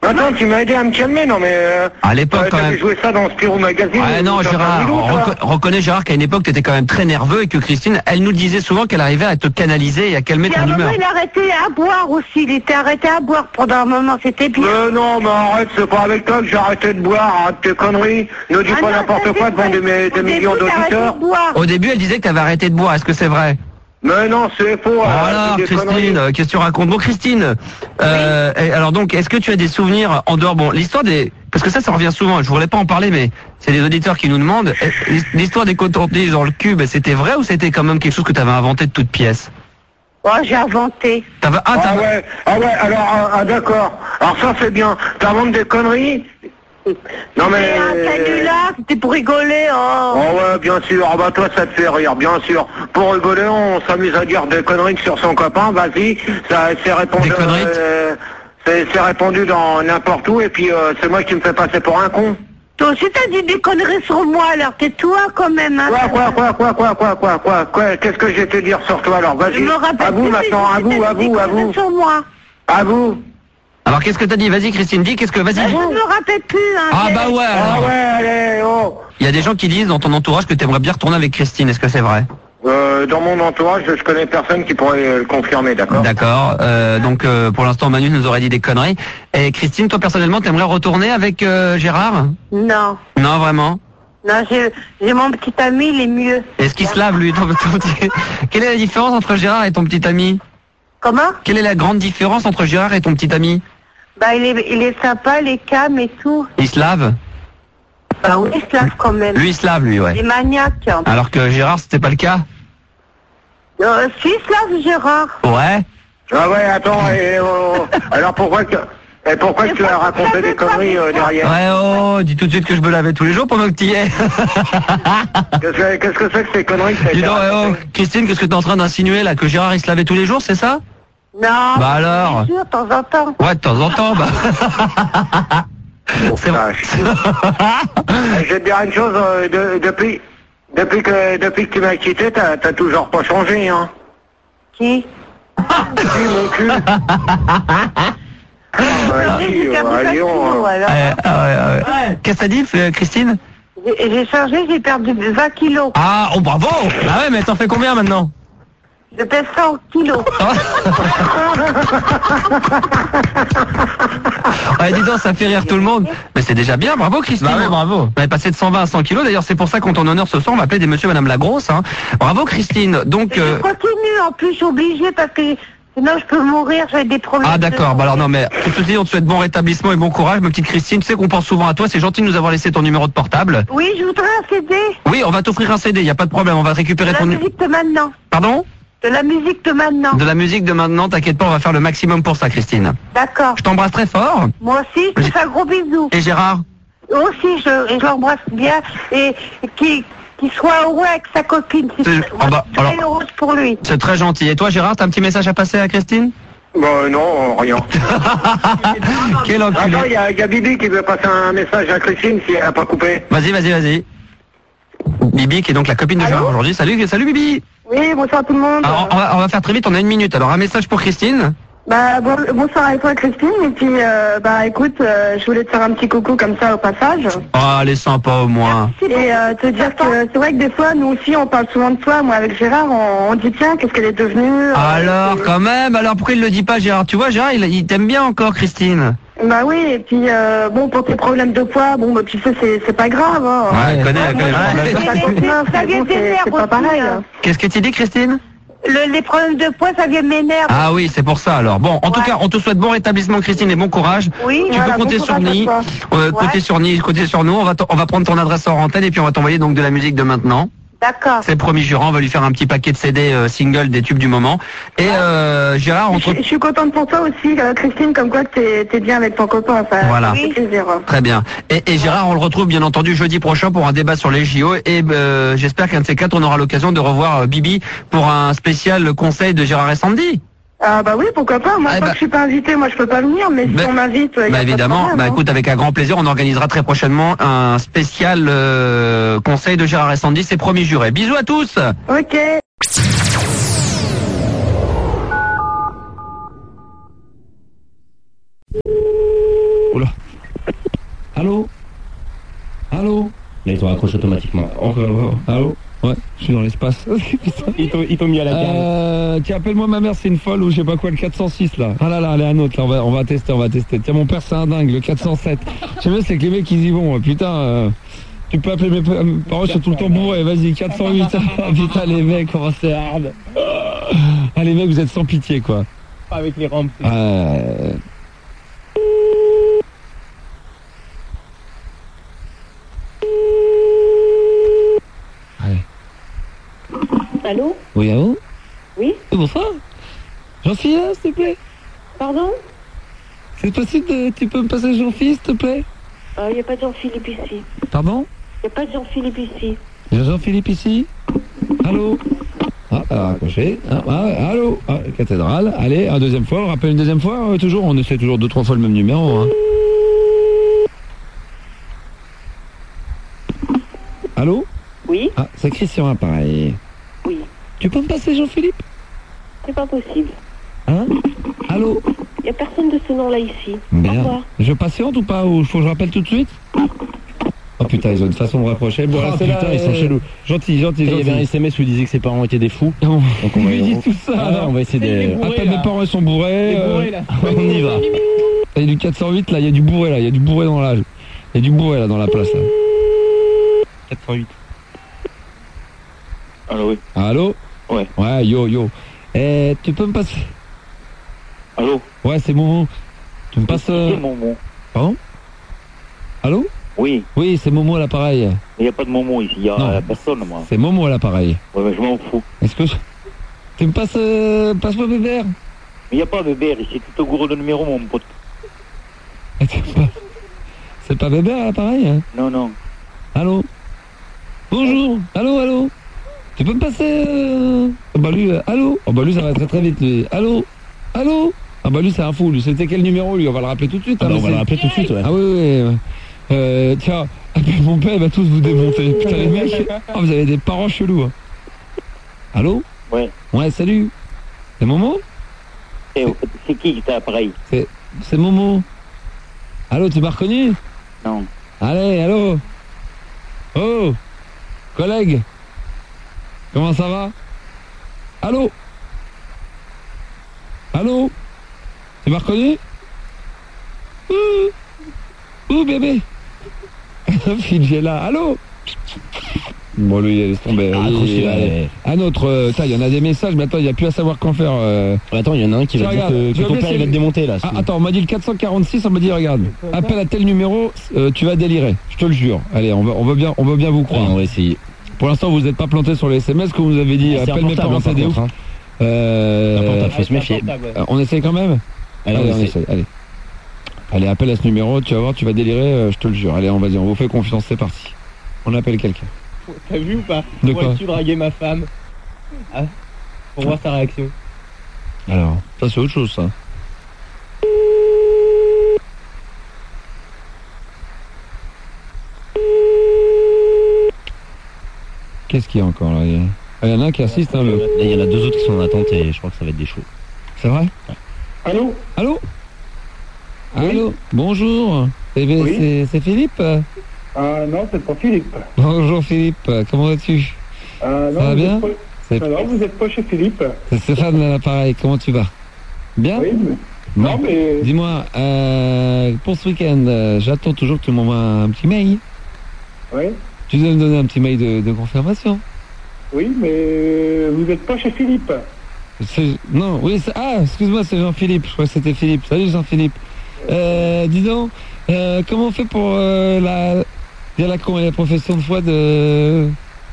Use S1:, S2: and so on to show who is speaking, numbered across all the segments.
S1: Attends, tu m'as aidé à me calmer, non mais...
S2: À l'époque, quand même.
S1: joué ça dans Spirou Magazine.
S2: Ouais, non, Gérard, reconnais Gérard qu'à une époque, t'étais quand même très nerveux et que Christine, elle nous disait souvent qu'elle arrivait à te canaliser et à calmer ton humeur.
S3: Il a arrêté à boire aussi, il était arrêté à boire pendant un moment, c'était bien.
S1: Non, mais arrête, c'est pas avec toi que j'ai arrêté de boire, arrête tes conneries. Ne dis pas n'importe quoi devant des millions d'auditeurs.
S2: Au début, elle disait que t'avais arrêté de boire, est-ce que c'est vrai?
S1: Mais non, c'est faux.
S2: Alors, Christine, qu'est-ce que tu racontes? Bon, Christine, alors donc, est-ce que tu as des souvenirs en dehors, bon, l'histoire des... Parce que ça revient souvent, je voulais pas en parler, mais c'est des auditeurs qui nous demandent, l'histoire des cotons-tiges dans le cube, c'était vrai ou c'était quand même quelque chose que tu avais inventé de toutes pièces?
S3: Oh, j'ai inventé.
S1: Ouais, alors, d'accord. Alors ça, c'est bien. T'inventes des conneries? Non mais...
S3: C'est un canular, c'était pour rigoler, oh.
S1: Oh ouais, bien sûr, ah bah toi ça te fait rire, bien sûr. Pour rigoler, on s'amuse à dire des conneries sur son copain, vas-y, ça c'est répondu...
S2: Des conneries
S1: c'est répondu dans n'importe où, et puis c'est moi qui me fais passer pour un con.
S3: Toi aussi t'as dit des conneries sur moi, alors tais-toi quand même, hein.
S1: Quoi, qu'est-ce que je vais te dire sur toi alors, vas-y. À vous maintenant, à vous.
S3: Sur moi.
S1: À vous.
S2: Alors qu'est-ce que t'as dit? Vas-y Christine, dis qu'est-ce que... Vas-y.
S3: Je ne me rappelle plus, hein.
S2: Ah bah ouais alors.
S1: Ah ouais, allez, oh.
S2: Il y a des gens qui disent dans ton entourage que t'aimerais bien retourner avec Christine, est-ce que c'est vrai?
S1: Dans mon entourage, je connais personne qui pourrait le confirmer, d'accord?
S2: D'accord, donc pour l'instant Manu nous aurait dit des conneries. Et Christine, toi personnellement, t'aimerais retourner avec Gérard?
S3: Non.
S2: Non, vraiment?
S3: Non, j'ai mon petit ami, il est mieux.
S2: Est-ce qu'il se lave lui? Quelle est la différence entre Gérard et ton petit ami?
S3: Comment?
S2: Quelle est la grande différence entre Gérard et ton petit ami?
S3: Bah, il est sympa, les calme et tout.
S2: Il se lave?
S3: Bah oui, il se lave quand même.
S2: Lui, il se lave, lui, ouais.
S3: Il est maniaque.
S2: Alors que Gérard, c'était pas le cas?
S3: Si, il se lave, Gérard.
S2: Ouais.
S1: Ah ouais, attends, alors pourquoi tu as raconté des conneries derrière?
S2: Ouais, dis tout de suite que je me lavais tous les jours pendant que tu y es.
S1: Qu'est-ce que c'est que ces conneries que
S2: dis donc, Christine, qu'est-ce que t'es en train d'insinuer là? Que Gérard, il se lavait tous les jours, c'est ça?
S3: Non.
S2: Bah alors?
S3: Bien sûr, de temps en temps.
S2: Ouais, de temps en temps, bah.
S1: C'est vrai. Je vais te dire une chose, depuis que tu m'as quitté, t'as toujours pas changé, hein.
S3: Qui?
S1: Mon cul.
S2: Qu'est-ce que ça dit, Christine?
S3: J'ai changé, j'ai perdu 20 kilos.
S2: Ah, oh bravo! Ah ouais, mais t'en fais combien maintenant?
S3: Je pèse 100 kilos.
S2: Ouais, dis donc, ça fait rire tout le monde. Mais c'est déjà bien, bravo Christine.
S4: Bah ouais, bravo.
S2: On est passé de 120 à 100 kilos, d'ailleurs c'est pour ça qu'en ton honneur ce soir on va appeler des monsieur et madame la grosse. Hein. Bravo Christine. Donc,
S3: je continue, en plus je suis obligée parce que sinon je peux mourir, j'ai des problèmes.
S2: Ah d'accord, bah alors non mais tout ceci on te souhaite bon rétablissement et bon courage ma petite Christine. Tu sais qu'on pense souvent à toi, c'est gentil de nous avoir laissé ton numéro de portable.
S3: Oui, je voudrais un CD.
S2: Oui, on va t'offrir un CD, y a pas de problème, on va récupérer
S3: De
S2: ton...
S3: la musique de maintenant.
S2: Pardon?
S3: De la musique de maintenant.
S2: De la musique de maintenant, t'inquiète pas, on va faire le maximum pour ça Christine.
S3: D'accord.
S2: Je t'embrasse très fort.
S3: Moi aussi, je te fais un gros bisou.
S2: Et Gérard?
S3: Aussi, je l'embrasse bien et qui soit heureux avec sa copine. C'est très heureuse pour lui.
S2: C'est très gentil. Et toi Gérard, t'as un petit message à passer à Christine?
S1: Non, rien.
S2: Quel enculé.
S1: Attends, il y a Bibi qui veut passer un message à Christine si elle n'a pas coupé.
S2: Vas-y. Bibi qui est donc la copine de Gérard aujourd'hui. Salut Bibi.
S5: Oui, bonsoir tout le monde.
S2: Alors, on va faire très vite, on a une minute. Alors un message pour Christine.
S5: Bonsoir à toi Christine, et puis écoute, je voulais te faire un petit coucou comme ça au passage.
S2: Oh, elle est sympa au moins.
S5: Et te dire que c'est vrai que des fois, nous aussi, on parle souvent de toi. Moi avec Gérard, on dit tiens, qu'est-ce qu'elle est devenue
S2: Alors quand même, alors pourquoi il le dit pas Gérard? Tu vois Gérard, il t'aime bien encore Christine.
S5: Bah oui, et puis pour tes problèmes de poids, tu sais, c'est pas grave. Hein.
S2: Ouais, elle connaît.
S5: C'est pas pareil.
S2: Qu'est-ce que tu dis Christine?
S3: Les problèmes de poids, ça vient m'énerver.
S2: Ah oui, c'est pour ça alors. Bon, en tout cas, on te souhaite bon rétablissement Christine et bon courage.
S3: Oui,
S2: tu peux compter sur nous. Compter sur nous. On va prendre ton adresse en antenne et puis on va t'envoyer donc de la musique de maintenant.
S3: D'accord.
S2: C'est promis Gérard, on va lui faire un petit paquet de CD single des tubes du moment. Et Gérard,
S5: je suis contente pour toi aussi, Christine, comme quoi t'es bien avec ton copain. Ça
S2: voilà.
S5: fait plaisir.
S2: Très bien. Et Gérard, on le retrouve bien entendu jeudi prochain pour un débat sur les JO. Et j'espère qu'un de ces quatre, on aura l'occasion de revoir Bibi pour un spécial conseil de Gérard et Sandy.
S5: Ah bah oui, pourquoi pas. Moi, tant que je suis pas invitée, moi je peux pas venir, mais si on m'invite,
S2: évidemment. Écoute, avec un grand plaisir, on organisera très prochainement un spécial conseil de Gérard et Sandy, c'est promis juré. Bisous à tous.
S5: Ok.
S4: Oula. Allô? Allô?
S6: Là, ils t'ont raccroché automatiquement.
S4: Encore. Allô? Ouais, je suis dans l'espace.
S6: Ils t'ont mis à la carte.
S4: Tiens, appelle-moi ma mère, c'est une folle ou je sais pas quoi, le 406 là. Ah là là, allez, un autre là, on va tester. Tiens, mon père, c'est un dingue, le 407. Je sais pas, c'est que les mecs, ils y vont. Putain, tu peux appeler mes parents, ils sont tout le temps bourrés. Vas-y, 408. Putain, les mecs, comment c'est hard. Ah, les mecs, vous êtes sans pitié, quoi.
S6: Pas avec les rampes.
S3: Allô?
S4: Oui, allô?
S3: Oui?
S4: Bonsoir. Jean-Philippe, s'il te plaît.
S3: Pardon?
S4: C'est possible, tu peux me passer Jean-Philippe, s'il te plaît?
S3: Il n'y a pas de Jean-Philippe ici.
S4: Pardon?
S3: Il n'y a pas de Jean-Philippe ici.
S4: Il y a Jean-Philippe ici? Allô? Ah, elle a raccroché. Allô? Cathédrale. Allez, une deuxième fois, on rappelle une deuxième fois. Toujours, on essaie toujours 2-3 fois le même numéro. Hein. Allô?
S3: Oui?
S4: Ah, c'est Christian, appareil.
S3: Oui.
S4: Tu peux me passer Jean-Philippe?
S3: C'est pas possible.
S4: Hein? Allô?
S3: Il n'y a personne de ce nom-là ici.
S4: Bien.
S3: Au revoir.
S4: Je patiente ou pas? Ou faut que je rappelle tout de suite? Oh putain, ils ont une façon de rapprocher. Bon,
S6: Putain, ils sont chelous.
S4: Gentil.
S6: Il y avait un SMS où il disait que ses parents étaient des fous.
S4: Donc
S6: on va
S4: lui dit tout ça.
S6: on va essayer de...
S4: Appelle mes parents, ils sont bourrés.
S6: On y va.
S4: Il y a du 408 là, il y a du bourré là, il y a du bourré dans l'âge. Il y a du bourré là dans la place là.
S6: 408.
S7: Allô, oui.
S4: Allô?
S7: Ouais.
S4: Ouais, yo. Tu peux me passer?
S7: Allô?
S4: Ouais, c'est Momo. Tu me passes...
S7: C'est Momo.
S4: Pardon? Allô?
S7: Oui.
S4: Oui, c'est Momo à l'appareil.
S7: Il n'y a pas de Momo ici, il y a personne, moi.
S4: C'est Momo à l'appareil.
S7: Ouais, mais je m'en fous.
S4: Est-ce que tu me passes... passe-moi Bébert?
S7: Mais il n'y a pas de Bébert ici, tout au gros de numéro, mon pote.
S4: C'est pas Bébert à l'appareil, hein?
S7: Non.
S4: Allô? Bonjour. Allô? Tu peux me passer... Bah lui, allô? Oh bah lui, ça va très vite, lui. Allô? Ah bah lui, c'est un fou, lui. C'était quel numéro, lui? On va le rappeler tout de suite.
S6: On va le rappeler tout de suite, ouais.
S4: Ah oui. Tiens, appelle mon père, il va tous vous démonter. Putain, les mecs, vous avez des parents chelous. Hein. Allô?
S7: Ouais.
S4: Ouais, salut. C'est Momo?
S7: C'est qui t'a appareil?
S4: C'est Momo. Allô, tu m'as reconnu?
S7: Non.
S4: Allez, allô? Oh, collègue. Comment ça va? Allô? Tu m'as reconnu? Ouh, bébé. Fidji est là. Allô? Bon, lui, laisse tomber. Un autre, il y en a des messages, mais attends, il n'y a plus à savoir qu'en faire.
S6: Attends, il y en a un qui va dire que ton père il va te démonter là.
S4: Attends, on m'a dit le 446, on m'a dit, regarde, appelle à tel numéro, tu vas délirer. Je te le jure. Allez, on veut bien vous croire.
S6: Ouais, on va essayer.
S4: Pour l'instant, vous n'êtes pas planté sur les SMS que vous avez dit. Appelle mes parents, c'est des ouf.
S6: Faut se méfier.
S4: On essaye quand même?
S6: Allez, on essaye.
S4: Allez, appelle à ce numéro, tu vas voir, tu vas délirer, je te le jure. Allez, on vous fait confiance, c'est parti. On appelle quelqu'un.
S6: T'as vu ou pas?
S4: De quoi?
S6: Tu draguer ma femme pour voir sa réaction.
S4: Alors, ça c'est autre chose, ça. Qu'est-ce qu'il y a encore là? Il y en a un qui assiste, hein,
S6: Là, il y en a deux autres qui sont en attente et je crois que ça va être des chauds.
S4: C'est vrai?
S6: Ouais.
S1: Allô?
S4: Allô? Bonjour. C'est Philippe?
S1: Non, c'est pas Philippe.
S4: Bonjour Philippe, comment vas-tu?
S1: Ça
S4: va bien?
S1: Alors, vous n'êtes pas chez Philippe?
S4: C'est Stéphane à l'appareil, comment tu vas? Bien?
S1: Oui, mais... Non, mais...
S4: Dis-moi, pour ce week-end, j'attends toujours que tu m'envoies un petit mail.
S1: Oui.
S4: Tu dois me donner un petit mail de confirmation.
S1: Oui, mais vous n'êtes pas chez Philippe.
S4: Non, oui, excuse-moi, c'est Jean-Philippe, je crois que c'était Philippe. Salut Jean-Philippe. Dis donc, comment on fait pour la profession de foi de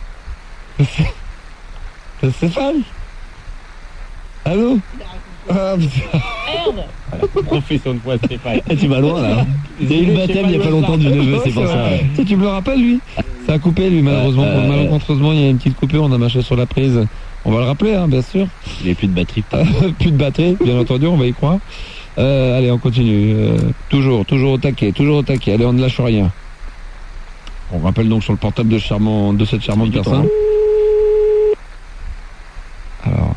S4: Stéphane? Allô? Ah putain.
S6: Merde. Profession de foi, Stéphane. Tu vas loin là. Il y a eu le baptême il n'y a pas longtemps du neveu, c'est pour ça.
S4: Tu me le rappelles lui? Ça a coupé lui malheureusement. Malencontreusement il y a une petite coupure, on a marché sur la prise. On va le rappeler hein, bien sûr.
S6: Il n'y a plus de batterie.
S4: Plus de batterie, bien entendu, on va y croire. Allez, on continue. Toujours au taquet. Allez, on ne lâche rien. On rappelle donc sur le portable de cette charmante personne. Alors.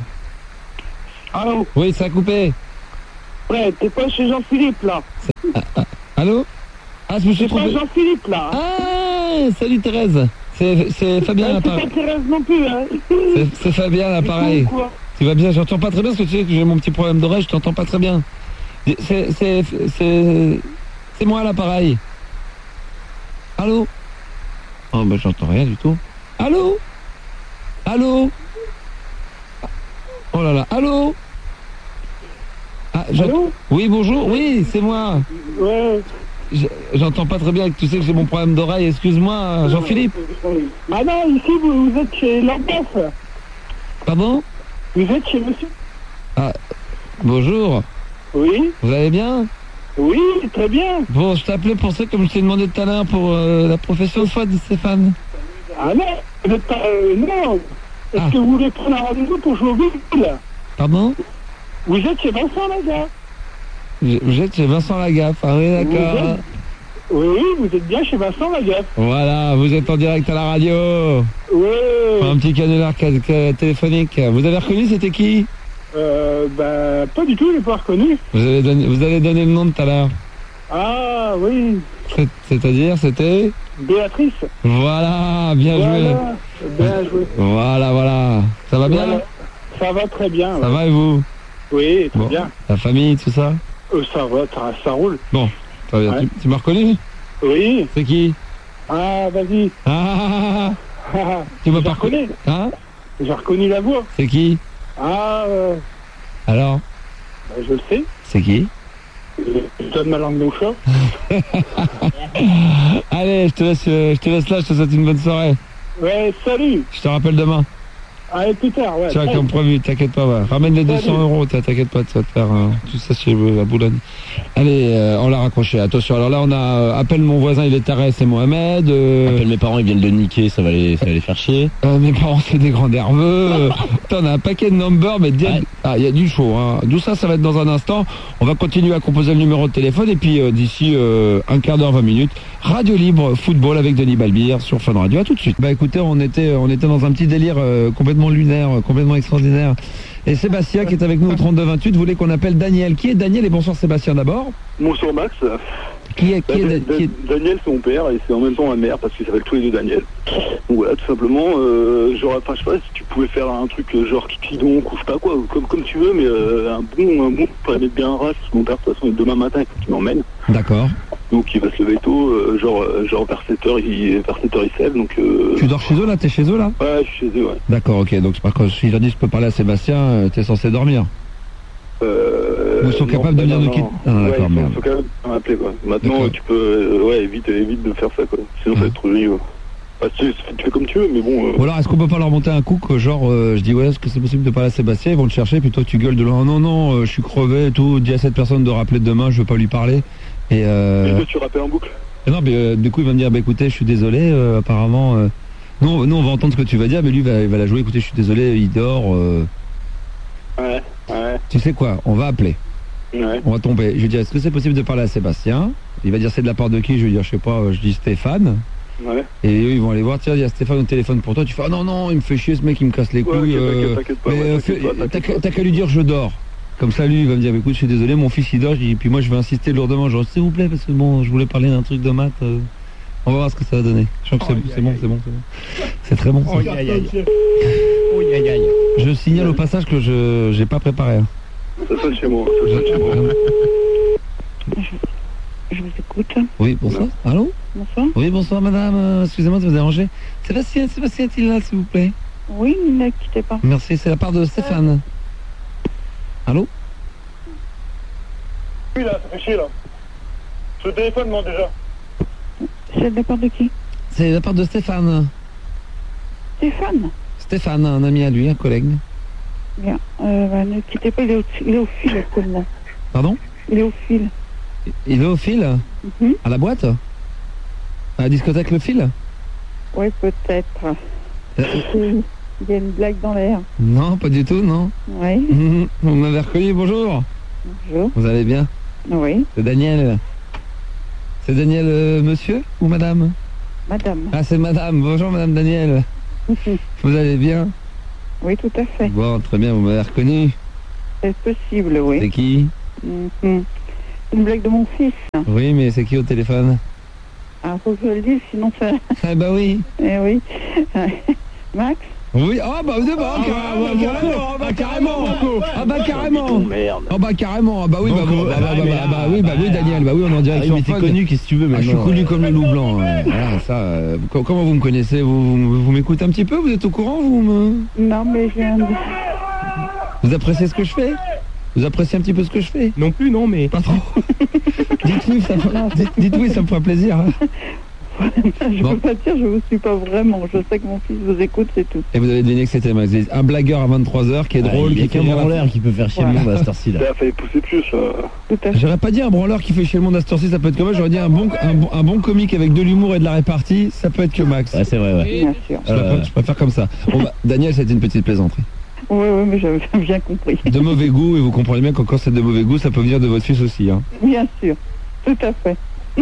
S1: Allô?
S4: Oui, ça a coupé.
S1: Ouais, t'es pas chez Jean-Philippe là?
S4: Allô? Ah, je me suis trompé.
S8: C'est pas Jean-Philippe, là.
S4: Ah, salut Thérèse. C'est Fabien à l'appareil.
S8: C'est pas Thérèse non plus, hein.
S4: C'est Fabien à l'appareil. Tu vas bien? J'entends pas très bien parce que tu sais que j'ai mon petit problème d'oreille, je t'entends pas très bien. C'est moi à l'appareil. Allô? Oh, bah j'entends rien du tout. Allô? Allô? Oh là là, allô? Ah,
S8: Allô?
S4: Oui, bonjour, oui, c'est moi.
S8: Ouais.
S4: J'entends pas très bien, tu sais que j'ai mon problème d'oreille, excuse-moi, Jean-Philippe.
S8: Ah non, ici, vous êtes chez l'Ordef.
S4: Pardon?
S8: Vous êtes chez monsieur?
S4: Ah, bonjour.
S8: Oui.
S4: Vous allez bien?
S8: Oui, très bien.
S4: Bon, je t'appelais pour ça, comme je t'ai demandé tout à l'heure, pour la profession de foi de Stéphane.
S8: Ah non, vous êtes pas... non. Est-ce que vous voulez prendre un rendez-vous pour jouer au bille?
S4: Pardon?
S8: Vous êtes chez Vincent Lagaffe.
S4: Vous êtes chez Vincent Lagaffe, ah oui, d'accord.
S8: Oui, vous êtes bien chez Vincent Lagaffe.
S4: Voilà, vous êtes en direct à la radio.
S8: Oui.
S4: Un petit canular téléphonique. Vous avez reconnu, c'était qui?
S8: Bah, pas du tout, je l'ai pas reconnu.
S4: Vous avez donné le nom tout à l'heure.
S8: Ah, oui.
S4: C'est-à-dire, c'était?
S8: Béatrice.
S4: Voilà, bien joué.
S8: Bien joué.
S4: Voilà. Ça va bien?
S8: Ça va très bien.
S4: Ça va et vous?
S8: Oui, très bien.
S4: La famille, tout ça?
S8: Ça va, ça roule.
S4: Bon, très bien.
S8: Ouais.
S4: Tu m'as reconnu?
S8: Oui.
S4: C'est qui?
S8: Ah, vas-y.
S4: Tu m'as pas
S8: reconnu?
S4: Hein?
S8: J'ai reconnu la voix.
S4: C'est qui?
S8: Ah,
S4: alors?
S8: Bah, je le sais.
S4: C'est qui?
S8: Je donne ma langue au chat.
S4: Allez, je te laisse là, je te souhaite une bonne soirée.
S8: Ouais, salut.
S4: Je te rappelle demain.
S8: Allez, plus tard, ouais.
S4: Tu vois, comme prévu, t'inquiète pas, ouais. Ramène les 200 €, t'inquiète pas, tu vas te faire tout ça chez la Boulogne. Allez, on l'a raccroché, attention. Alors là, on a appelle mon voisin, il est taré, c'est Mohamed.
S6: Appelle mes parents, ils viennent de niquer, ça va les faire chier.
S4: Mes parents, c'est des grands nerveux. Putain, on a un paquet de numbers, mais il y a du show, hein. D'où ça va être dans un instant. On va continuer à composer le numéro de téléphone et puis d'ici un quart d'heure, 20 minutes, Radio Libre Football avec Denis Balbir sur Fun Radio. À tout de suite. Bah écoutez, on était dans un petit délire complètement lunaire, complètement extraordinaire. Et Sébastien qui est avec nous au 32-28 voulait qu'on appelle Daniel. Qui est Daniel? Et bonsoir Sébastien d'abord.
S9: Bonsoir Max. Daniel c'est mon père et c'est en même temps ma mère parce qu'ils s'appellent tous les deux Daniel. Donc voilà, tout simplement, genre, enfin, je sais pas si tu pouvais faire un truc genre kiki donc ou je sais pas quoi, comme tu veux, mais un bon, pour mettre bien un rat, parce que mon père de toute façon demain matin il faut qu'il m'emmène.
S4: D'accord.
S9: Donc il va se lever tôt, genre vers 7h, il se lève, donc...
S4: Tu dors chez eux là? T'es chez eux là?
S9: Ouais, je suis chez eux, ouais.
S4: D'accord, ok, donc par contre, si je peux parler à Sébastien, t'es censé dormir. Ou ils sont capables de venir nous quitter. Ah, d'accord, merde.
S9: Il faut quand même m'appeler, quoi. Maintenant, tu peux, évite de faire ça, quoi. Sinon, ça va être trop joli, quoi. Bah, tu fais comme tu veux, mais bon...
S4: Ou alors, est-ce qu'on peut pas leur monter un coup que genre, je dis, ouais, est-ce que c'est possible de parler à Sébastien? Ils vont te chercher, puis toi, tu gueules de loin. Non, je suis crevé et tout. Dis à cette personne de rappeler demain, je veux pas lui parler. Et
S9: toi, tu rappelles en boucle?
S4: Et non, mais du coup, il va me dire, bah écoutez, je suis désolé, apparemment... Nous, on va entendre ce que tu vas dire, mais lui, il va la jouer. Écoutez, je suis désolé, il dort...
S9: Ouais.
S4: Tu sais quoi? On va appeler.
S9: Ouais.
S4: On va tomber. Je lui dis, est-ce que c'est possible de parler à Sébastien? Il va dire, c'est de la part de qui? Je vais dire, je sais pas, je dis Stéphane.
S9: Ouais.
S4: Et eux, ils vont aller voir, tiens, il y a Stéphane au téléphone pour toi. Tu fais, ah non, il me fait chier, ce mec, il me casse les couilles.
S9: T'inquiète pas.
S4: T'as qu'à lui dire, je dors. Comme ça, lui, il va me dire, écoute, je suis désolé, mon fils, il dort. Puis moi, je vais insister lourdement, genre, s'il vous plaît, parce que bon, je voulais parler d'un truc de maths. On va voir ce que ça va donner. Je crois que c'est bon. C'est très bon. Je signale au passage que je n'ai pas préparé. Hein.
S9: Ça sonne chez moi.
S3: Je vous écoute.
S4: Oui, bonsoir. Allô?
S3: Bonsoir.
S4: Oui, bonsoir madame. Excusez-moi de vous déranger. Sébastien est-il là, s'il vous plaît?
S3: Oui, ne quittez pas.
S4: Merci, c'est la part de Stéphane. Allô?
S9: Oui, là, ça fait chier, là. Je téléphone, moi, déjà.
S3: C'est de la part de qui?
S4: C'est la part de Stéphane. Stéphane, un ami à lui, un collègue.
S3: Bien. Ne quittez pas, il est au fil actuellement.
S4: Pardon?
S3: Il est au fil.
S4: Il est au fil? À la boîte? À la discothèque Le Fil?
S3: Oui, peut-être. Il y a une blague dans l'air.
S4: Non, pas du tout, non.
S3: Oui.
S4: Vous m'avez reconnu, bonjour.
S3: Bonjour.
S4: Vous allez bien?
S3: Oui.
S4: C'est Daniel. C'est Daniel monsieur ou madame?
S3: Madame.
S4: Ah, c'est madame. Bonjour madame Daniel. Vous allez bien?
S3: Oui, tout à fait.
S4: Bon, très bien, vous m'avez reconnu.
S3: C'est possible, oui.
S4: C'est qui?
S10: Une blague de mon fils.
S4: Oui, mais c'est qui au téléphone?
S10: Ah, faut que je le dise, sinon ça...
S4: Ah bah oui.
S10: Eh oui. Max?
S4: Oui, ah bah carrément. Ah bah carrément. Ah bah carrément. Ah bah oui, oui, Daniel. Bah oui, on en dirait
S6: mais t'es connu, qu'est-ce que tu veux maintenant?
S4: Je suis connu comme le loup blanc. Voilà, ça. Comment vous me connaissez? Vous m'écoutez un petit peu? Vous êtes au courant,
S10: Non, mais je viens de...
S4: Vous appréciez ce que je fais? Vous appréciez un petit peu ce que je fais?
S6: Non plus, non, mais...
S4: Pas trop. Dites-oui, ça me fera plaisir.
S10: Je peux pas dire, je vous suis pas vraiment. Je sais que mon fils vous écoute, c'est tout.
S4: Et vous avez deviné que c'était un blagueur à 23h qui est drôle,
S6: il y a qu'un branleur qui peut faire chier le monde à cette heure-ci là.
S9: Il fallait pousser plus.
S4: J'aurais pas dit un branleur qui fait chier le monde à cette heure-ci, ça peut être que moi. J'aurais dit un bon comique avec de l'humour et de la répartie, ça peut être que Max.
S6: Ouais, c'est vrai, ouais.
S10: Bien sûr.
S4: Je préfère comme ça. Bon, bah, Daniel, c'était une petite plaisanterie.
S10: Oui, mais j'avais bien compris.
S4: De mauvais goût, et vous comprenez bien qu'encore c'est de mauvais goût, ça peut venir de votre fils aussi. Hein.
S10: Bien sûr, tout à fait.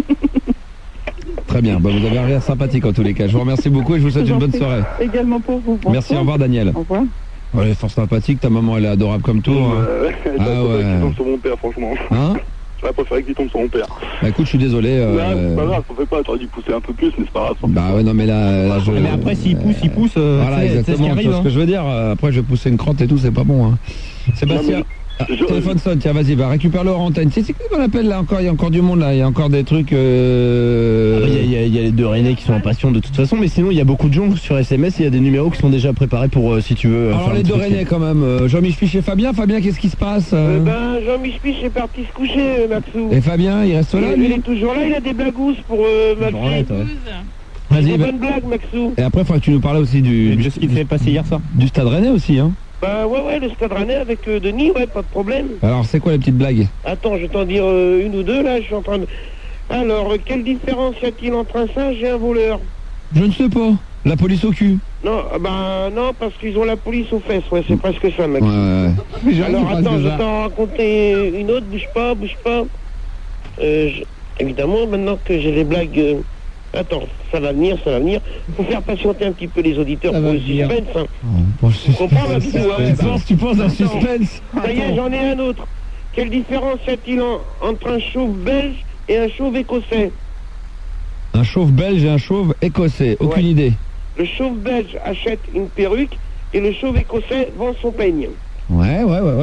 S4: Très bien, bah, vous avez un rire sympathique en tous les cas. Je vous remercie beaucoup et je vous souhaite une bonne soirée.
S10: Également pour vous. Bonsoir.
S4: Merci, au revoir Daniel.
S10: Au revoir.
S4: Elle est fort sympathique, ta maman elle est adorable comme tout.
S9: Ah ouais. Qui tombe sur mon père, franchement.
S4: Hein?
S9: J'aurais préféré qu'il tombe sur mon père.
S4: Bah écoute, je suis désolé.
S9: C'est pas grave, on fait pas, t'aurais dû pousser un peu plus, mais c'est pas grave.
S4: Bah ouais, non mais là je...
S6: Mais après s'il pousse,
S4: voilà, exactement, c'est ce que je veux dire. Après je vais pousser une crotte et tout, c'est pas bon. Hein. Sébastien, téléphone sonne, tiens vas-y, va récupère leur antenne. C'est qui qu'on appelle là encore? Il y a encore du monde là, il y a encore des trucs...
S6: Il y a les deux Rennais qui sont impatients de toute façon, mais sinon il y a beaucoup de gens sur SMS, il y a des numéros qui sont déjà préparés pour si tu veux...
S4: Alors les deux Rennais quand même, Jean-Michel et Fabien, qu'est-ce qui se passe?
S11: Jean-Michel est parti se coucher, Maxou.
S4: Et Fabien, il reste là lui?
S11: Il est toujours là, il a des blagousses pour Maxou.
S4: Vas-y,
S11: bonne blague, Maxou.
S4: Et après, il faudra que tu nous parles aussi
S6: de ce qui s'est passé hier soir.
S4: Du Stade Rennais aussi, hein?
S11: Bah ouais, le Stade Rennais avec Denis, ouais, pas de problème.
S4: Alors, c'est quoi les petites blagues?
S11: Attends, je vais t'en dire une ou deux, là, je suis en train de... Alors, quelle différence y a-t-il entre un singe et un voleur?
S4: Je ne sais pas. La police au cul.
S11: Non, non, parce qu'ils ont la police aux fesses, ouais, c'est presque ça, Max.
S4: Ouais.
S11: Alors, attends, je vais t'en raconter une autre, bouge pas. Évidemment, maintenant que j'ai les blagues... Attends, ça va venir. Faut faire patienter un petit peu les auditeurs pour le suspense. Hein. Tu comprends, Maxou, hein?
S4: Tu penses à suspense?
S11: Ça y est, j'en ai un autre. Quelle différence y a-t-il entre un chauve belge et un chauve écossais?
S4: Un chauve belge et un chauve écossais, aucune idée.
S11: Le chauve belge achète une perruque et le chauve écossais vend son peigne.
S4: Ouais.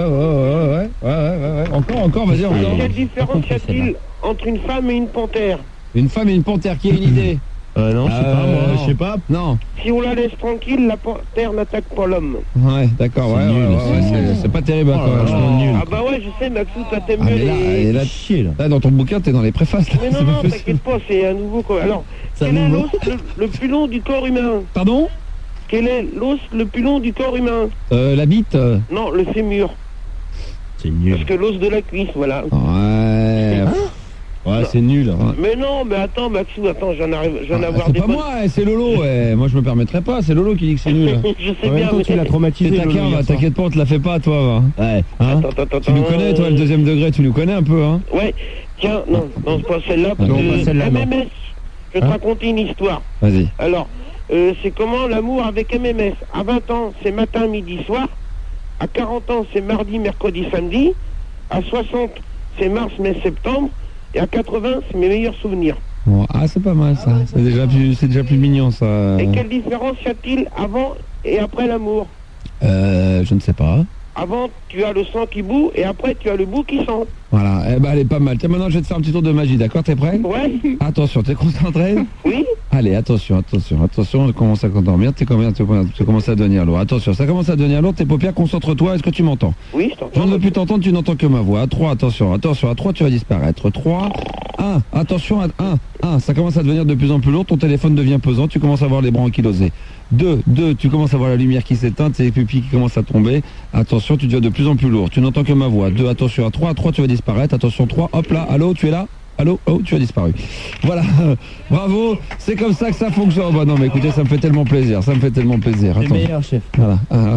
S4: Encore, vas-y, encore.
S11: Quelle différence y a-t-il entre une femme et une panthère?
S4: Une femme et une panthère, qui a une idée?
S6: Non, je sais pas.
S4: Non.
S11: Si on la laisse tranquille, la panthère n'attaque pas l'homme.
S4: Ouais, d'accord, c'est pas terrible encore.
S11: Ah bah ouais, je sais, Maxou, toi t'aimes mieux les...
S4: Là, dans ton bouquin, t'es dans les préfaces. Là.
S11: Mais non, t'inquiète pas, c'est un nouveau... Alors, quel est l'os le plus long du corps humain?
S4: Pardon?
S11: Quel est l'os le plus long du corps humain?
S4: La bite?
S11: Non, le fémur.
S6: C'est nul.
S11: Parce que l'os de la cuisse, voilà.
S4: Ouais...
S6: Ouais, c'est nul. Hein.
S11: Mais non, mais attends, Maxou, j'en ai avoir des
S4: bonnes... C'est pas moi, c'est Lolo. Moi, je me permettrais pas. C'est Lolo qui dit que c'est nul.
S11: Je sais bien, mais
S6: tu l'as traumatisé.
S4: T'inquiète pas, on te la fait pas, toi. Va. Ouais. Hein?
S11: Attends.
S4: Tu nous connais, toi, le deuxième degré, tu nous connais un peu, hein?
S11: Ouais. Tiens, non, c'est pas celle-là. Parce que MMS, je vais te raconter une histoire.
S4: Vas-y.
S11: Alors, c'est comment l'amour avec MMS? À 20 ans, c'est matin, midi, soir. À 40 ans, c'est mardi, mercredi, samedi. À 60, c'est mars, mai, septembre. Et à 80, c'est mes meilleurs souvenirs.
S4: Bon, c'est pas mal ça. C'est déjà plus mignon ça.
S11: Et quelle différence y a-t-il avant et après l'amour?
S4: Je ne sais pas.
S11: Avant, tu as le sang qui bout et après, tu as le bout qui sent.
S4: Voilà, elle est pas mal. Tiens, maintenant, je vais te faire un petit tour de magie, d'accord? T'es prêt?
S11: Ouais.
S4: Attention, t'es concentré?
S11: Oui.
S4: Allez, attention, on commence à t'endormir. Tu commences à devenir lourd. Attention, ça commence à devenir lourd. Tes paupières, concentre-toi. Est-ce que tu m'entends?
S11: Oui, je t'entends.
S4: Je ne veux plus t'entendre, tu n'entends que ma voix. À 3, attention. À 3, tu vas disparaître. 3, 1, attention, 1. Ça commence à devenir de plus en plus lourd. Ton téléphone devient pesant. Tu commences à voir les bras ankylosés. 2, tu commences à voir la lumière qui s'éteint, tes pupilles qui commencent à tomber. Attention, tu deviens de plus en plus lourd. Tu n'entends que ma voix. 2, attention, à 3, tu vas disparaître. Attention, 3, hop là, allô, tu es là? Allô? Oh, tu as disparu. Voilà, bravo, c'est comme ça que ça fonctionne. Oh, bah non, mais écoutez, ça me fait tellement plaisir. Attends.
S6: C'est le meilleur, chef.
S4: Voilà.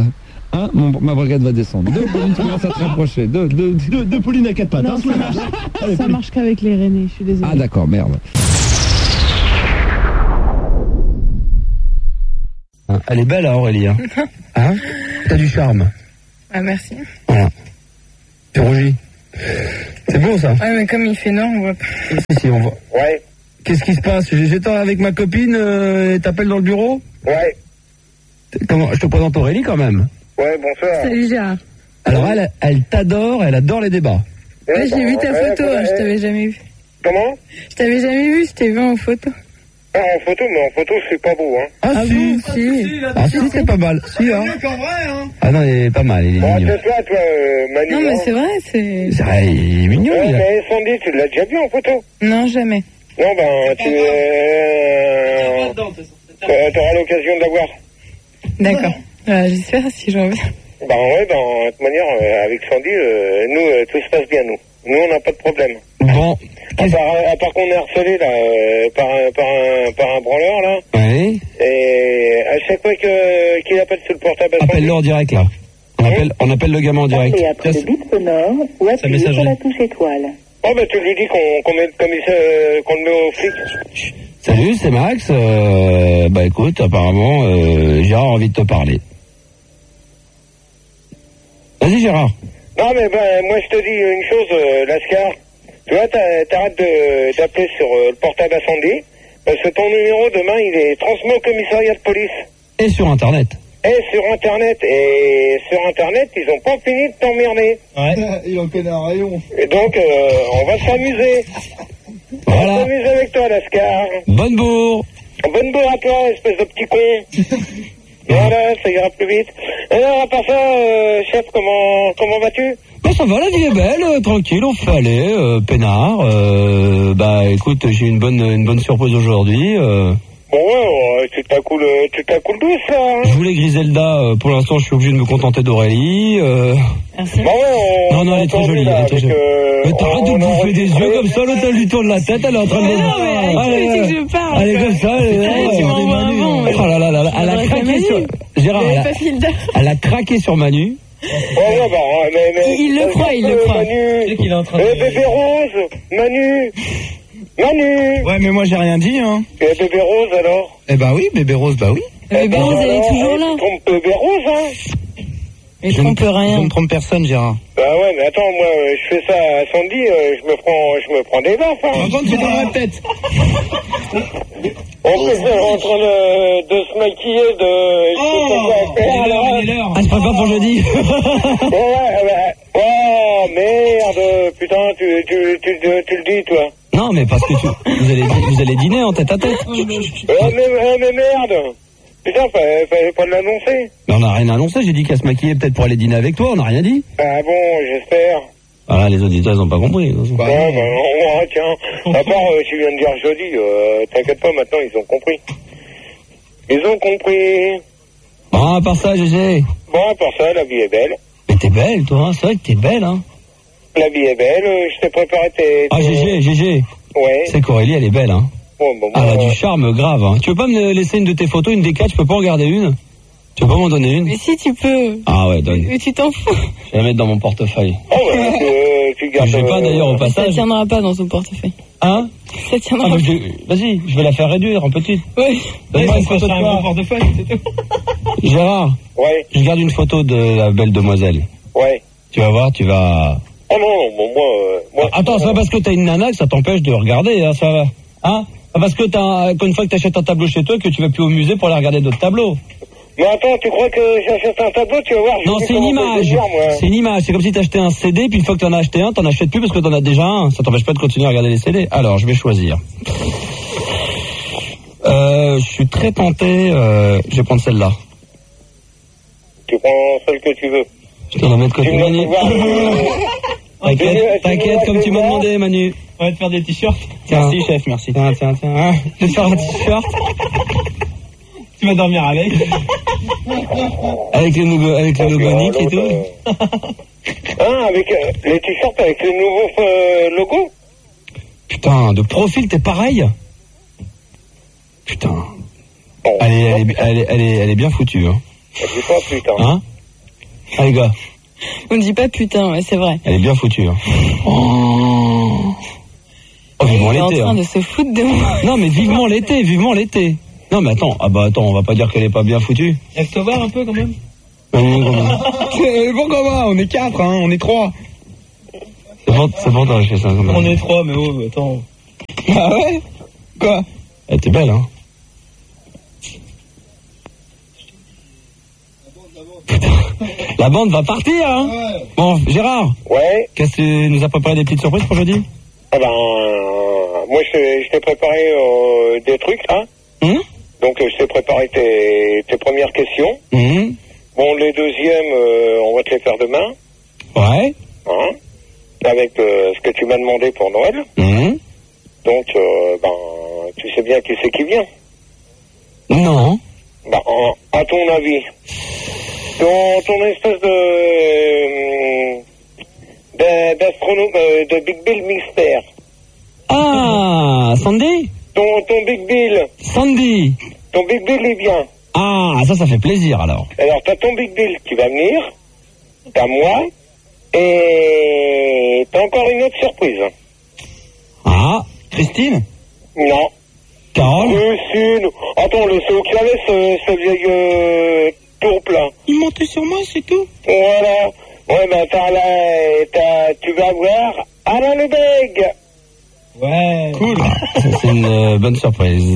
S4: Ma brigade va descendre. 2, Pauline, tu commences à te rapprocher. 2,
S6: Pauline à 4 pattes.
S12: Non, ça marche qu'avec les Rennais, je suis désolée.
S4: Ah d'accord, merde.
S2: Elle est belle, hein, Aurélie. Hein? T'as du charme.
S12: Ah, merci.
S2: Voilà. Tu rougis.
S4: C'est bon ça.
S12: Ouais, mais comme il fait noir, on voit pas.
S4: Si, on voit.
S1: Ouais.
S4: Qu'est-ce qui se passe? J'étais avec ma copine et t'appelles dans le bureau?
S1: Ouais.
S4: Comment? Je te présente Aurélie quand même.
S1: Ouais, bonsoir.
S12: Salut Gérard.
S4: Alors elle t'adore, elle adore les débats.
S12: Ouais, j'ai vu ta photo, hein, je t'avais jamais vu.
S1: Comment?
S12: Je t'avais jamais vu, je t'ai vu en photo.
S1: Ah, en photo, mais en photo, c'est pas beau, hein.
S4: Ah, si.
S12: Bon, si.
S4: Ah si, c'est pas mal. Si, hein.
S8: C'est vrai, hein.
S4: Ah non, il est pas mal, il est
S1: Bon,
S4: mignon.
S1: c'est toi, Manu.
S12: Non, mais
S1: hein.
S12: c'est vrai, c'est...
S4: C'est vrai, il est mignon,
S1: Ouais,
S4: il a...
S1: mais Sandy, tu l'as déjà vu en photo?
S12: Non, jamais.
S1: Non, ben, t'auras l'occasion de la voir.
S12: D'accord. J'espère si j'en veux.
S1: Ben ouais, de toute manière, avec Sandy, nous, tout se passe bien, nous. Nous, on n'a pas de problème.
S4: Bon.
S1: À part qu'on est harcelé, là, par un branleur, là.
S4: Oui.
S1: Et à chaque fois qu'il appelle sur le portable...
S4: Appelle-le en direct, là. On appelle le gamin en direct.
S13: Et après le bip sonore, ou appuyez sur la touche étoile.
S1: Oh, ben, tu lui dis qu'on le met au flic.
S4: Salut, c'est Max. Bah écoute, apparemment, Gérard a envie de te parler. Vas-y, Gérard.
S1: Non, mais ben, moi, je te dis une chose, Lascar. Tu vois, t'arrêtes d'appeler sur le portable à Sandy, parce que ton numéro, demain, il est transmis au commissariat de police.
S4: Et sur Internet.
S1: Et sur Internet. Et sur Internet, ils ont pas fini de t'emmerder.
S6: Ouais. Il en connaît un rayon.
S1: Et donc, on va s'amuser.
S4: Voilà.
S1: On va s'amuser avec toi, Lascar.
S4: Bonne bourre.
S1: Bonne bourre à toi, espèce de petit con. Voilà, ça ira plus vite. Alors, à part ça, chef, comment vas-tu?
S4: Bah ça va, la vie est belle, tranquille, on fait aller, peinard. Bah écoute, j'ai une bonne surprise aujourd'hui.
S1: Bon, ouais, tu t'accoules douce, là. Hein.
S4: Je voulais Griselda, pour l'instant je suis obligé de me contenter d'Aurélie.
S12: Merci.
S1: Bah ouais,
S4: non, elle est très jolie, elle est très jolie. Mais t'arrêtes de me bouffer des yeux comme ça, l'autre elle lui tourne la tête, elle est en train de...
S12: Non, mais tu sais que je parle.
S4: Elle est comme ça,
S12: Tu m'envoies un vent.
S4: Oh là là là, elle a craqué sur... Gérard, elle a craqué sur Manu.
S1: Ouais, bah, mais...
S12: Il le croit.
S1: Manu,
S6: qu'il est en train de...
S1: bébé Rose, Manu.
S6: Ouais, mais moi j'ai rien dit, hein.
S1: Et bébé Rose, alors?
S6: Eh bah oui, bébé Rose, bah oui.
S12: Bébé Rose, elle est toujours là.
S1: Tu trompes bébé Rose, hein?
S12: Elle trompe rien.
S6: Je ne trompe personne, Gérard.
S1: Bah ouais, mais attends, moi, je fais ça à Sandy, je me prends des baffes, hein.
S6: Par contre, c'est dans ma tête.
S1: En plus, elle est en train de se maquiller,
S4: Ah, c'est pas grave pour jeudi.
S1: Ouais. Oh, merde, putain, tu le dis, toi.
S4: Non, mais parce que vous allez dîner en tête à tête.
S1: Oh, mais merde. Putain, fallait pas l'annoncer.
S4: Mais on n'a rien annoncé, j'ai dit qu'elle se maquillait peut-être pour aller dîner avec toi, on n'a rien dit.
S1: Ah bon, j'espère.
S4: Voilà, les auditeurs ils n'ont pas compris.
S1: Bah non, tiens. À part, tu viens de dire jeudi, t'inquiète pas, maintenant ils ont compris. Ils ont compris.
S4: Bon, à part ça, GG.
S1: Bon, à part ça, la vie est belle.
S4: Mais t'es belle, toi, hein, c'est vrai que t'es belle, hein.
S1: La vie est belle, je t'ai préparé tes...
S4: Ah, GG.
S1: Ouais.
S4: C'est qu'Aurélie, elle est belle, hein.
S1: Bon,
S4: elle a du charme grave, hein. Tu veux pas me laisser une de tes photos, une des 4, je peux pas en regarder une? Tu peux pas m'en donner une?
S12: Mais si tu peux.
S4: Ah ouais, donne.
S12: Mais tu t'en fous.
S4: Je vais la mettre dans mon portefeuille.
S1: Oh, bah, tu gardes...
S4: Je vais pas d'ailleurs au passage.
S12: Ça tiendra pas dans son portefeuille.
S4: Hein?
S12: Ça tiendra pas.
S4: Vas-y, je vais la faire réduire en petite.
S12: Oui.
S4: Donne-moi une photo de toi.
S6: portefeuille, c'est tout.
S4: Gérard.
S1: Ouais.
S4: Je garde une photo de la belle demoiselle.
S1: Ouais.
S4: Tu vas voir, tu vas...
S1: Oh non, bon, moi...
S4: Attends, c'est pas parce que t'as une nana que ça t'empêche de regarder, hein, ça va. Hein? Pas parce que qu'une fois que t'achètes un tableau chez toi que tu vas plus au musée pour aller regarder d'autres tableaux.
S1: Mais attends, tu crois que j'achète un tableau, tu vas voir...
S4: Non, c'est une image. C'est une image. C'est comme si t'achetais un CD, puis une fois que t'en as acheté un, t'en achètes plus parce que t'en as déjà un. Ça t'empêche pas de continuer à regarder les CD. Alors, je vais choisir. Je suis très tenté. Je vais prendre celle-là.
S1: Tu prends celle que tu veux.
S4: Je te la mettre côté Manu. T'inquiète, comme tu m'as demandé, Manu.
S6: On va te faire des t-shirts.
S4: Tiens.
S6: Merci, chef, merci.
S4: Tiens. Hein, je vais te faire un t-shirt.
S6: Tu vas dormir avec.
S4: Avec le logo Nick et tout.
S1: Hein, avec les t-shirts avec le nouveau logo.
S4: Putain, de profil, t'es pareil. Putain. Bon, elle est bien foutue, hein.
S1: Elle dit pas putain.
S4: Hein? Allez, gars.
S12: On ne dit pas putain, ouais, c'est vrai.
S4: Elle est bien foutue, hein. Oh, vivement l'été.
S12: Elle est en train de se foutre de moi.
S4: Non, mais vivement l'été. Non, mais attends, on va pas dire qu'elle est pas bien foutue.
S6: Elle te voir un peu quand même.
S4: Bon,
S6: Pourquoi pas? On est 4, hein, on est 3.
S4: C'est
S2: C'est pour toi, je fais ça. Quand même.
S6: On est 3, mais oh, attends.
S2: Ah ouais? Quoi? Elle était belle, hein. La bande va partir, hein. Ouais. Bon, Gérard.
S1: Ouais.
S2: Qu'est-ce que tu nous as préparé des petites surprises pour jeudi?
S1: Ah ben, moi je t'ai préparé des trucs, hein. Donc je t'ai préparé tes premières questions. Bon, les deuxièmes, on va te les faire demain.
S2: Ouais.
S1: Hein, avec ce que tu m'as demandé pour Noël. Donc, ben, tu sais bien qui c'est qui vient.
S2: Non.
S1: Ben, à ton avis, ton espèce d'astronome, de Big Bill mystère.
S2: Ah, Sandy?
S1: Ton Big Bill.
S2: Sandy.
S1: Ton Big Bill est bien.
S2: Ah, ça fait plaisir alors.
S1: Alors, t'as ton Big Bill qui va venir, t'as moi, et t'as encore une autre surprise.
S2: Ah, Christine?
S1: Non.
S2: Carole?
S1: Christine. Attends, c'est au clavet ce vieil tourpe là.
S2: Il mentait sur moi, c'est tout?
S1: Voilà. Ouais, ben tu vas voir Alain Lebègue.
S2: Ouais. Cool. C'est une bonne surprise.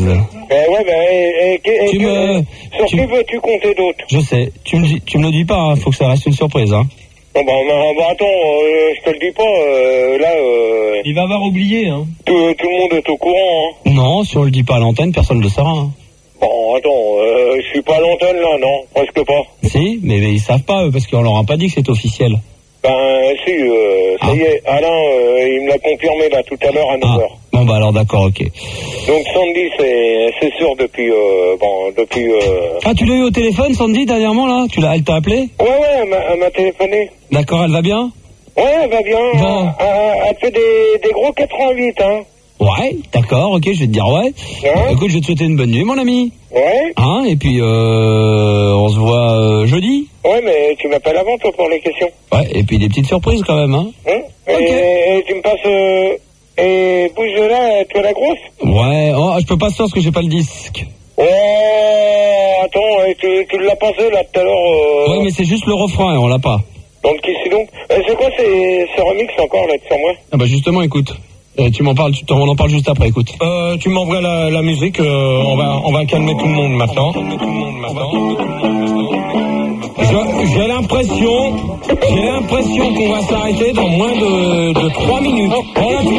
S1: Sur qui veux-tu compter d'autres?
S2: Je sais. Tu me le dis pas, hein. Faut que ça reste une surprise, hein.
S1: Bon, attends, je te le dis pas, là...
S6: Il va avoir oublié, hein.
S1: Tout le monde est au courant, hein.
S2: Non, si on le dit pas à l'antenne, personne ne le saura, hein.
S1: Bon, attends, je suis pas à l'antenne, là, non, presque pas.
S2: Si, mais ils savent pas, eux, parce qu'on leur a pas dit que c'est officiel.
S1: Ben, si, ça y est, Alain, il me l'a confirmé, là, tout à l'heure, à 9h.
S2: Bon, bah alors, d'accord, ok.
S1: Donc, Sandy, c'est sûr, depuis...
S2: Ah, tu l'as eu au téléphone, Sandy, dernièrement, là? Elle t'a appelé?
S1: Ouais, elle m'a téléphoné.
S2: D'accord, elle va bien?
S1: Ouais, elle va bien.
S2: Bon.
S1: Elle fait des gros 88, hein.
S2: Ouais, d'accord, ok, je vais te dire ouais.
S1: Hein?
S2: Écoute, je vais te souhaiter une bonne nuit, mon ami.
S1: Ouais.
S2: Hein, et puis on se voit jeudi.
S1: Ouais, mais tu m'appelles avant, toi, pour les questions.
S2: Ouais, et puis des petites surprises, quand même, hein.
S1: Et tu me passes... et bouge de là, tu as la grosse?
S2: Ouais, je peux pas se faire parce que j'ai pas le disque.
S1: Oh, attends, tu l'as passé, là, tout à l'heure...
S2: Ouais, mais c'est juste le refrain, on l'a pas.
S1: Dans le Kissi donc. C'est quoi ces remix encore, là, sur moi?
S2: Ah bah justement, écoute. Tu m'en parles, on en parle juste après, écoute. Tu m'envoies la musique, on va calmer tout le monde maintenant. J'ai l'impression qu'on va s'arrêter dans moins de 3 minutes.